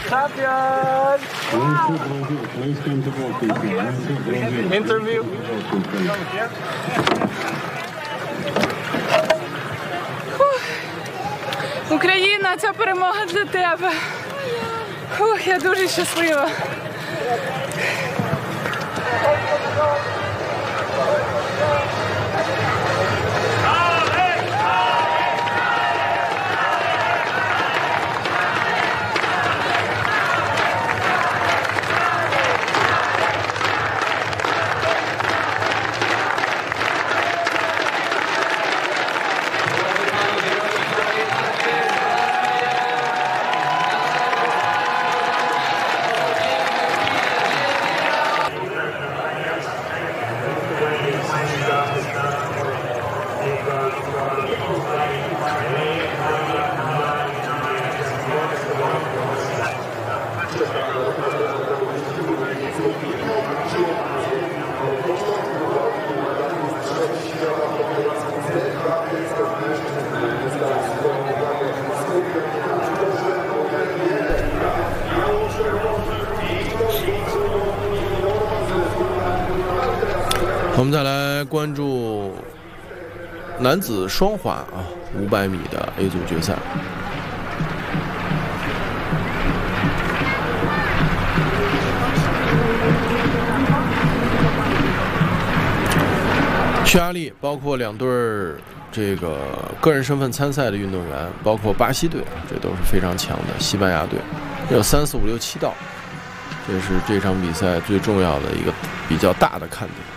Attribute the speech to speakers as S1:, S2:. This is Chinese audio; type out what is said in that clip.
S1: Champion! Interview.
S2: Україна, ця перемога для тебе. Фух, я дуже щаслива.
S3: 我们再来关注男子双滑500米的 A 组决赛。匈牙利包括2对这个个人身份参赛的运动员，包括巴西队，这都是非常强的。西班牙队有3、4、5、6、7道，这是这场比赛最重要的一个比较大的看点。